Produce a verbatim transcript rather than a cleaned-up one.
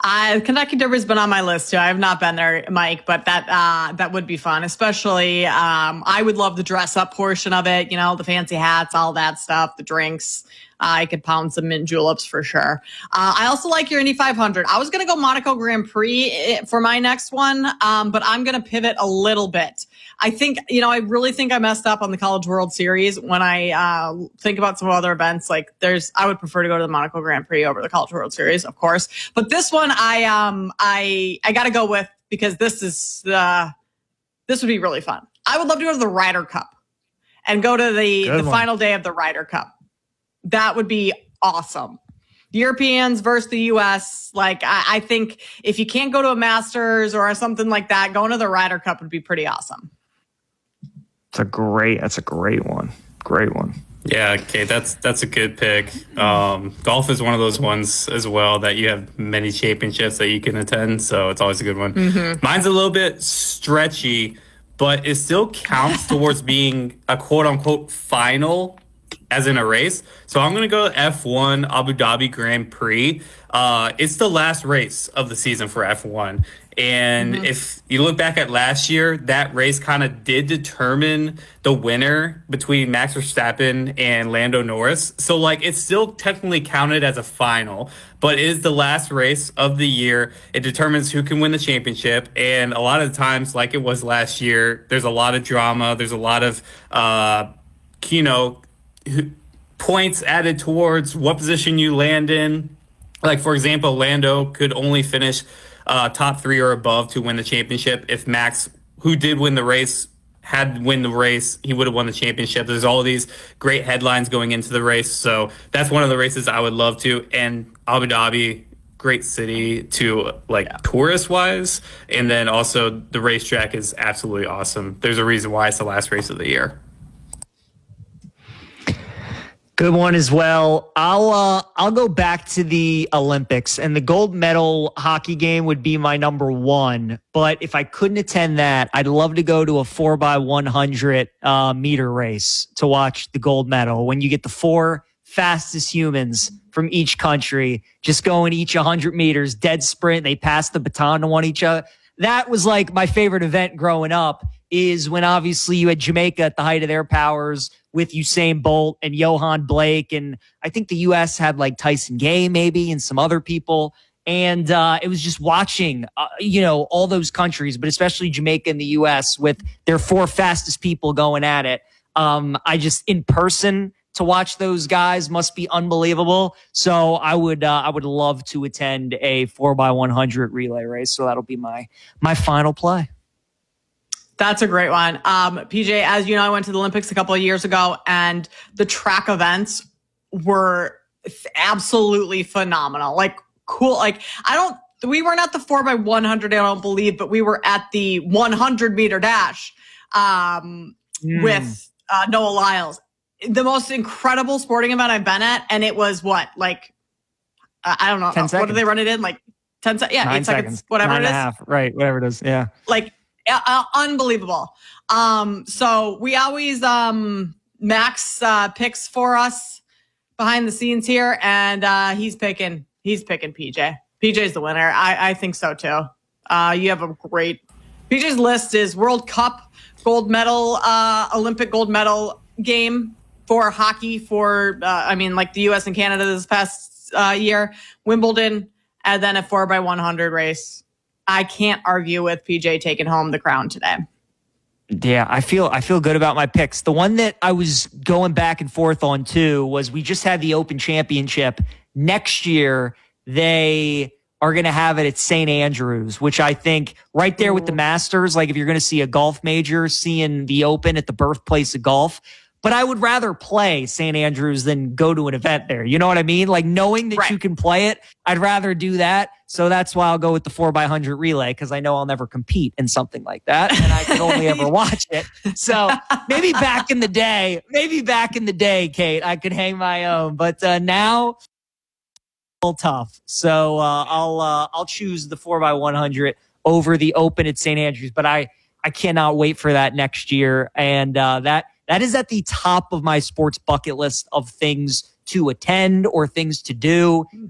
Uh, Kentucky Derby's been on my list too. I have not been there, Mike, but that uh, that would be fun. Especially, um, I would love the dress up portion of it. You know, the fancy hats, all that stuff, the drinks. Uh, I could pound some mint juleps for sure. Uh, I also like your Indy five hundred. I was going to go Monaco Grand Prix for my next one, um, but I'm going to pivot a little bit. I think, you know, I really think I messed up on the College World Series when I uh, think about some other events. Like there's, I would prefer to go to the Monaco Grand Prix over the College World Series, of course. But this one, I um, I I got to go with because this is uh, this would be really fun. I would love to go to the Ryder Cup and go to the, the final day of the Ryder Cup. That would be awesome. The Europeans versus the U S. Like, I, I think if you can't go to a Masters or something like that, going to the Ryder Cup would be pretty awesome. It's a great, that's a great one. Great one. Yeah, okay, that's that's a good pick. Um, golf is one of those ones as well that you have many championships that you can attend, so it's always a good one. Mm-hmm. Mine's a little bit stretchy, but it still counts towards being a quote-unquote final, as in a race. So I'm going to go F one Abu Dhabi Grand Prix. Uh, it's the last race of the season for F one. And mm-hmm. if you look back at last year, that race kind of did determine the winner between Max Verstappen and Lando Norris. So, like, it's still technically counted as a final, but it is the last race of the year. It determines who can win the championship. And a lot of the times, like it was last year, there's a lot of drama. There's a lot of, uh, you know, points added towards what position you land in. Like, for example, Lando could only finish uh, top three or above to win the championship. If Max, who did win the race, had win the race, he would have won the championship. There's all these great headlines going into the race. So that's one of the races I would love to. And Abu Dhabi, great city to, like, yeah. tourist-wise. And then also the racetrack is absolutely awesome. There's a reason why it's the last race of the year. Good one as well. I'll uh, I'll go back to the Olympics, and the gold medal hockey game would be my number one. But if I couldn't attend that, I'd love to go to a four by one hundred uh, meter race to watch the gold medal. When you get the four fastest humans from each country just going each one hundred meters, dead sprint, they pass the baton to one each other. That was like my favorite event growing up. Is when obviously you had Jamaica at the height of their powers with Usain Bolt and Johan Blake. And I think the U S had like Tyson Gay maybe and some other people. And uh, it was just watching, uh, you know, all those countries, but especially Jamaica and the U S with their four fastest people going at it. Um, I just, in person, to watch those guys must be unbelievable. So I would uh, I would love to attend a four by one hundred relay race. So that'll be my my final play. That's a great one. Um, P J, as you know, I went to the Olympics a couple of years ago, and the track events were absolutely phenomenal. Like, cool. Like, I don't, we weren't at the four by one hundred, I don't believe, but we were at the one hundred meter dash um, mm. with uh, Noah Lyles. The most incredible sporting event I've been at. And it was what, like, uh, I don't know. What seconds. did they run it in? Like ten seconds? Yeah, Nine eight seconds, seconds, whatever Nine it is. And a half. Right, whatever it is. Yeah. Like, Uh, unbelievable. Um, so we always, um, Max, uh, picks for us behind the scenes here, and, uh, he's picking, he's picking P J. P J's the winner. I, I think so too. Uh, you have a great, P J's list is World Cup gold medal, uh, Olympic gold medal game for hockey for, uh, I mean, like the U S and Canada this past, uh, year, Wimbledon, and then a four by one hundred race. I can't argue with P J taking home the crown today. Yeah, I feel I feel good about my picks. The one that I was going back and forth on too was we just had the Open Championship. Next year, they are going to have it at Saint Andrews, which I think right there with the Masters, like if you're going to see a golf major, seeing the Open at the birthplace of golf. But I would rather play Saint Andrews than go to an event there. You know what I mean? Like knowing that right. you can play it, I'd rather do that. So that's why I'll go with the four by one hundred relay, because I know I'll never compete in something like that, and I can only ever watch it. So maybe back in the day, maybe back in the day, Kate, I could hang my own. But uh, now, a little tough. So uh, I'll uh, I'll choose the four by one hundred over the Open at Saint Andrews. But I I cannot wait for that next year, and uh, that that is at the top of my sports bucket list of things to attend or things to do.